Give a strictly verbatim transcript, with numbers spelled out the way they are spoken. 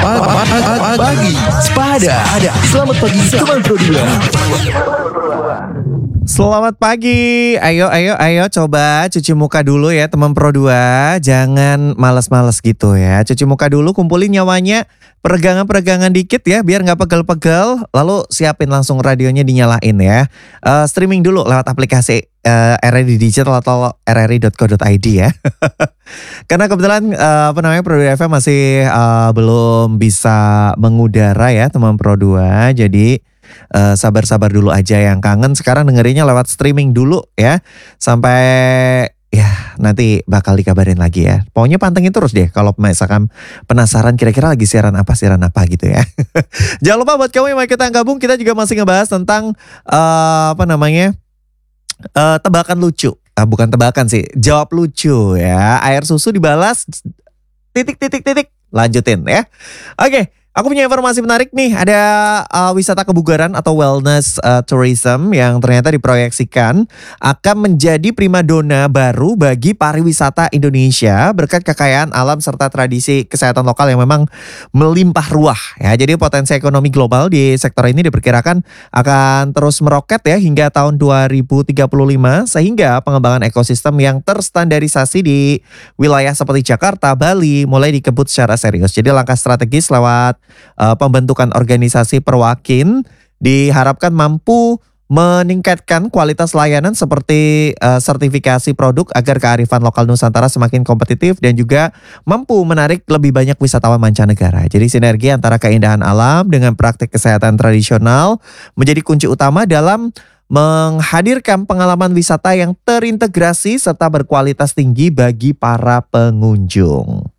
Pagi Sepada. Selamat pagi teman Pro dua. Selamat pagi. Ayo ayo ayo coba cuci muka dulu ya teman Pro dua. Jangan malas-malas gitu ya. Cuci muka dulu, kumpulin nyawanya, peregangan-peregangan dikit ya biar nggak pegel-pegel. Lalu siapin langsung radionya dinyalain ya. Uh, streaming dulu lewat aplikasi uh, R R I Digital atau r r i dot co dot i d ya. Karena kebetulan uh, apa namanya Pro dua F M masih uh, belum bisa mengudara ya teman Pro dua. Jadi Uh, sabar-sabar dulu aja yang kangen. Sekarang dengerinnya lewat streaming dulu ya. Sampai ya nanti bakal dikabarin lagi ya. Pokoknya pantengin terus deh kalau misalkan penasaran kira-kira lagi siaran apa, siaran apa gitu ya. Jangan lupa buat kamu yang mau kita gabung, kita juga masih ngebahas tentang uh, apa namanya uh, tebakan lucu. Uh, bukan tebakan sih, jawab lucu ya. Air susu dibalas titik titik titik. Lanjutin ya. Oke. Aku punya informasi menarik nih, ada uh, wisata kebugaran atau wellness uh, tourism yang ternyata diproyeksikan akan menjadi primadona baru bagi pariwisata Indonesia berkat kekayaan alam serta tradisi kesehatan lokal yang memang melimpah ruah ya. Jadi potensi ekonomi global di sektor ini diperkirakan akan terus meroket ya hingga tahun dua ribu tiga puluh lima, sehingga pengembangan ekosistem yang terstandarisasi di wilayah seperti Jakarta, Bali mulai dikebut secara serius. Jadi langkah strategis lewat Uh, pembentukan organisasi perwakin diharapkan mampu meningkatkan kualitas layanan seperti uh, sertifikasi produk agar kearifan lokal Nusantara semakin kompetitif dan juga mampu menarik lebih banyak wisatawan mancanegara. Jadi sinergi antara keindahan alam dengan praktik kesehatan tradisional menjadi kunci utama dalam menghadirkan pengalaman wisata yang terintegrasi serta berkualitas tinggi bagi para pengunjung.